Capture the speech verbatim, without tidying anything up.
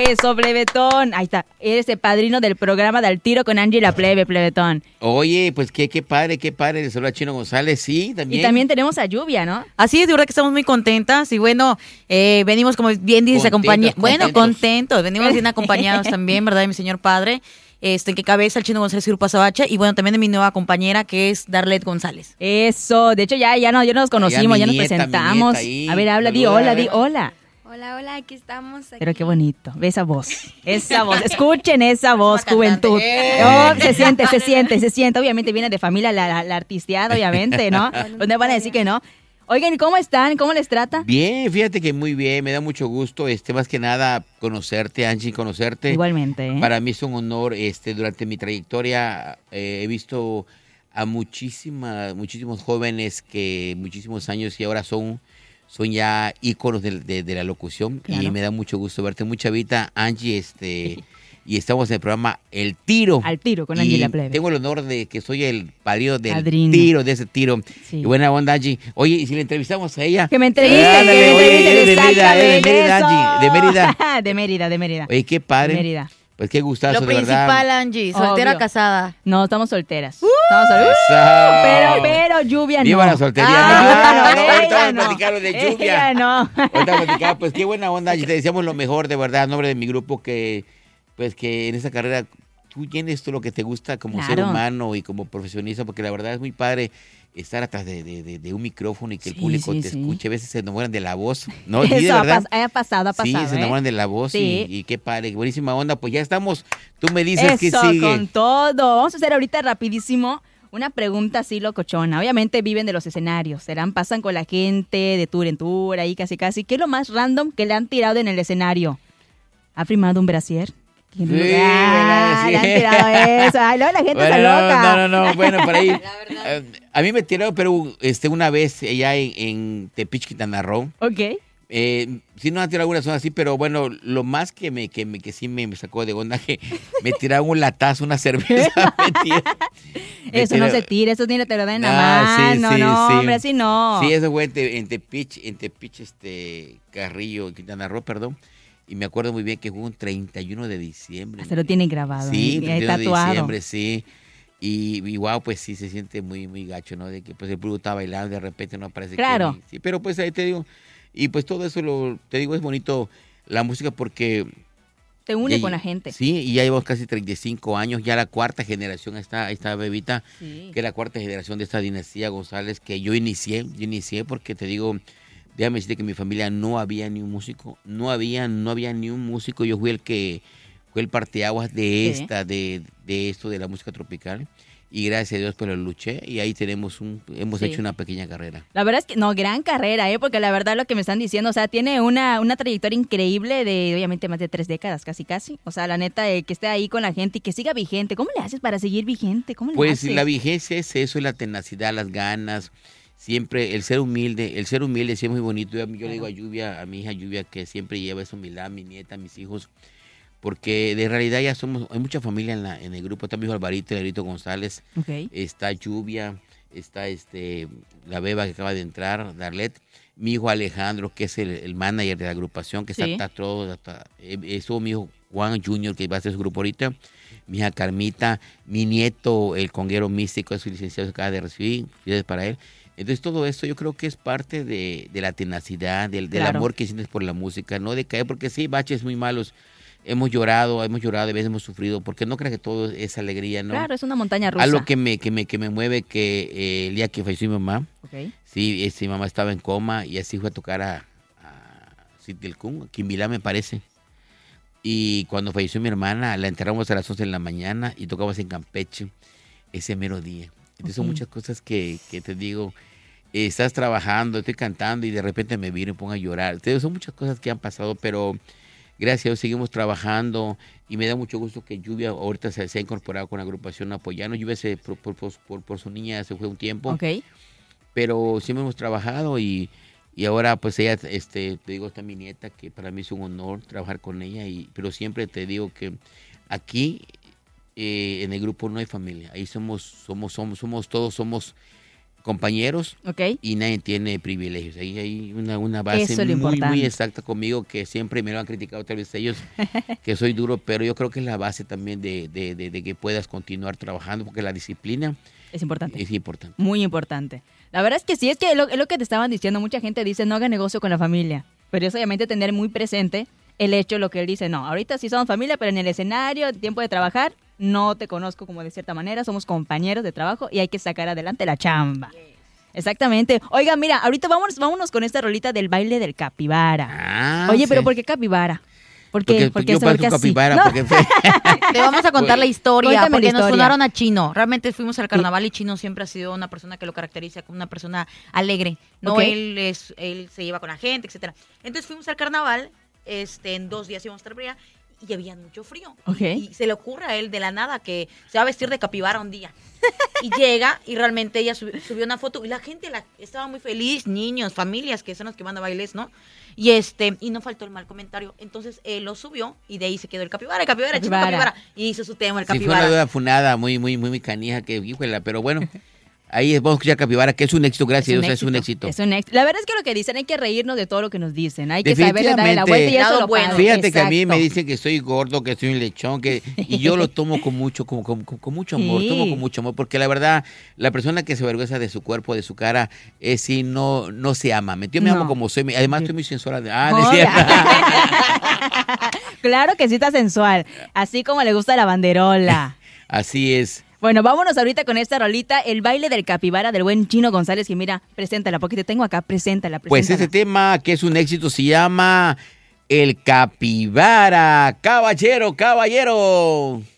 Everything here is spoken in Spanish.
eso, plebetón. Ahí está, eres el padrino del programa de Al Tiro con Angie la Plebe, plebetón. Oye, pues qué, qué padre, qué padre. Le saludo a Chino González, sí, también. Y también tenemos a Lluvia, ¿no? Así es, de verdad que estamos muy contentas y bueno, eh, venimos como bien dices, acompañados. Bueno, contentos, venimos bien acompañados también, ¿verdad? De mi señor padre, este, en que cabeza el Chino González y Grupo Azabache, y bueno, también de mi nueva compañera que es Darlet González. Eso, de hecho ya, ya, no, ya nos conocimos, ya, ya nos nieta, presentamos. A ver, habla, di hola, di hola. Hola, hola, aquí estamos. Aquí. Pero qué bonito, ve esa voz, esa voz, escuchen esa voz, juventud. Oh, se siente, se siente, se siente. Obviamente viene de familia la, la, la artisteada, obviamente, ¿no? ¿Dónde van a decir que no? Oigan, ¿cómo están? ¿Cómo les trata? Bien, fíjate que muy bien, me da mucho gusto, este, más que nada conocerte, Angie, conocerte. Igualmente. ¿eh? Para mí es un honor, este, durante mi trayectoria eh, he visto a muchísimas, muchísimos jóvenes que muchísimos años y ahora son son ya íconos de, de, de la locución, claro. Y me da mucho gusto verte muy chavita, Angie, este, y estamos en el programa El Tiro. Al Tiro con Angie la Plebe. Tengo el honor de que soy el padrino del Padrino. tiro, de ese tiro. Sí. Y buena onda, Angie. Oye, ¿y si le entrevistamos a ella? Que me entreviste, eh, que me entreviste. De Mérida, de Mérida, Angie, de Mérida. de Mérida, de Mérida. Oye, qué padre. De Mérida. Pues qué gustazo, Lo de verdad. principal, Angie, soltera Obvio. casada. No, estamos solteras. Uh, estamos solteras. Eso. Pero, pero, Lluvia no. Viva la soltería. Ah, no, no, ahorita vamos no. a platicar de Lluvia. Ella no. Ahorita vamos a platicar, pues qué buena onda, Angie. Te deseamos lo mejor, de verdad, en nombre de mi grupo, que pues que en esta carrera tú llenes todo lo que te gusta como Claro. ser humano y como profesionista, porque la verdad es muy padre estar atrás de, de, de, de un micrófono y que el Sí, público sí, te sí. escuche. A veces se enamoran de la voz, ¿no? Eso Sí, de ha, verdad. pas- ha pasado, ha pasado. Sí, se ¿eh? enamoran de la voz Sí. y, y qué padre, buenísima onda. Pues ya estamos, tú me dices que Eso, sigue. con todo. Vamos a hacer ahorita rapidísimo una pregunta así locochona. Obviamente viven de los escenarios, serán, pasan con la gente de tour en tour, ahí casi casi. ¿Qué es lo más random que le han tirado en el escenario? ¿Ha firmado un brasier? Sí, ah, sí. le han tirado eso. Ay, luego la gente Bueno, está loca. No, no, no, bueno, por ahí. La verdad. eh, a mí me tiraron, pero este, una vez allá en, en Tepic, Quintana Roo. Ok. Eh, sí nos han tirado algunas zonas así, pero bueno, lo más que me que, me, que sí me, me sacó de onda que me tiraron un latazo, una cerveza. me tira- me Eso no tira- se tira, eso ni te lo dan en la Ah, sí, mano, sí, no, sí. hombre, así no. Sí, eso fue en, Te- en Tepich, en Tepich, este, Carrillo, Quintana Roo, perdón. Y me acuerdo muy bien que fue un treinta y uno de diciembre. Se lo tienen grabado. Sí, ¿eh? treinta Ahí y uno de tatuado. diciembre, sí. Y, y wow, pues sí, se siente muy, muy gacho, ¿no? De que pues el público está bailando, de repente no aparece. Claro. que- sí, pero pues ahí te digo, y pues todo eso, lo, te digo, es bonito la música porque... Te une ya- con la gente. Sí, y ya llevamos casi treinta y cinco años, ya la cuarta generación, esta, esta bebita, Sí. que es la cuarta generación de esta dinastía González, que yo inicié, yo inicié porque te digo, déjame decirte que en mi familia no había ni un músico, no había, no había ni un músico, yo fui el que, fue el parteaguas de Sí. esta, de, de esto de la música tropical, y gracias a Dios pues lo luché, y ahí tenemos un, hemos Sí. hecho una pequeña carrera. La verdad es que, no, gran carrera, ¿eh? Porque la verdad lo que me están diciendo, o sea, tiene una, una trayectoria increíble de, obviamente, más de tres décadas, casi, casi. O sea, la neta, eh, que esté ahí con la gente y que siga vigente. ¿Cómo le haces para seguir vigente? ¿Cómo le Pues haces? la vigencia es eso, es la tenacidad, las ganas, siempre el ser humilde, el ser humilde sí es muy bonito. Yo, yo le digo a Lluvia, a mi hija Lluvia, que siempre lleva esa humildad, a mi nieta, a mis hijos, porque de realidad ya somos, hay mucha familia en, la, en el grupo, está mi hijo Alvarito, el Alvarito González, Ok. está Lluvia, está este la Beba que acaba de entrar, Darlet, mi hijo Alejandro, que es el, el manager de la agrupación, que Sí. está hasta todo, hasta, eh, estuvo mi hijo Juan Junior, que va a hacer su grupo ahorita, mi hija Carmita, mi nieto, el conguero místico, es su licenciado, se acaba de recibir, felicidades para él. Entonces todo esto yo creo que es parte de, de la tenacidad, del, del Claro. amor que sientes por la música, no de caer, porque sí, baches muy malos, hemos llorado, hemos llorado, de veces hemos sufrido, porque no creas que todo es alegría, ¿no? Claro, es una montaña rusa. Algo que me, que me, que me mueve, que eh, el día que falleció mi mamá, Ok. sí, este, mi mamá estaba en coma y así fue a tocar a, a Citilcún, Quimbilá me parece. Y cuando falleció mi hermana, la enterramos a las once de la mañana y tocamos en Campeche ese mero día. Entonces son Ok. muchas cosas que, que te digo, eh, estás trabajando, estoy cantando y de repente me vino y pongo a llorar. Entonces son muchas cosas que han pasado, pero gracias a Dios seguimos trabajando y me da mucho gusto que Lluvia ahorita se, se ha incorporado con la agrupación apoyando. Lluvia se, por, por, por, por su niña se fue un tiempo, Ok. pero siempre hemos trabajado y, y ahora pues ella, este, te digo, está mi nieta, que para mí es un honor trabajar con ella, y pero siempre te digo que aquí eh, en el grupo no hay familia, ahí somos, somos, somos, somos todos, somos compañeros, okay. y nadie tiene privilegios. Ahí hay una, una base muy, muy exacta conmigo, que siempre me lo han criticado tal vez ellos, que soy duro, pero yo creo que es la base también de, de, de, de que puedas continuar trabajando, porque la disciplina es importante. Es importante. Muy importante. La verdad es que sí, es que es lo, es lo que te estaban diciendo. Mucha gente dice no haga negocio con la familia, pero es obviamente tener muy presente el hecho, lo que él dice, no, ahorita sí somos familia, pero en el escenario, tiempo de trabajar, no te conozco como de cierta manera, somos compañeros de trabajo y hay que sacar adelante la chamba. Yes. Exactamente. Oiga, mira, ahorita vámonos, vámonos con esta rolita del baile del capibara. Ah, Oye, sí. pero ¿por qué capibara? ¿Por qué? Porque, porque yo parezco capibara. ¿No? Porque fue... Te vamos a contar la historia, Cuéntame porque la nos historia. fundaron a Chino. Realmente fuimos al carnaval y Chino siempre ha sido una persona que lo caracteriza como una persona alegre. No, Okay. él es, él se lleva con la gente, etcétera. Entonces fuimos al carnaval, este, en dos días íbamos a estar por allá, y había mucho frío. Okay. Y se le ocurre a él de la nada que se va a vestir de capibara un día. Y llega y realmente ella subió, subió una foto y la gente la, estaba muy feliz, niños, familias, que son los que van a bailes, ¿no? Y este y no faltó el mal comentario. Entonces él lo subió y de ahí se quedó el capibara, el capibara, capibara. El capibara. Y hizo su tema, el capibara. Sí, fue una duda funada, muy, muy, muy, muy canija, que híjole, pero bueno. Ahí vamos a escuchar Capibara, que es un éxito, gracias a Dios, es un éxito. Es un éxito. La verdad es que lo que dicen, hay que reírnos de todo lo que nos dicen. Hay que saber darle la vuelta y eso lo bueno. Fíjate Exacto. que a mí me dicen que soy gordo, que soy un lechón, que y yo lo tomo con mucho, con, con, con, con mucho amor, sí. tomo con mucho amor, porque la verdad, la persona que se avergüenza de su cuerpo, de su cara, es si no, no se ama. Yo me no. amo como soy, además estoy muy sensual. Ah, oh, decía. Claro que sí está sensual, así como le gusta la banderola. Así es. Bueno, vámonos ahorita con esta rolita, el baile del capibara del buen Chino González, que mira, preséntala, porque te tengo acá, preséntala, preséntala. Pues ese tema, que es un éxito, se llama El Capibara. Caballero, caballero.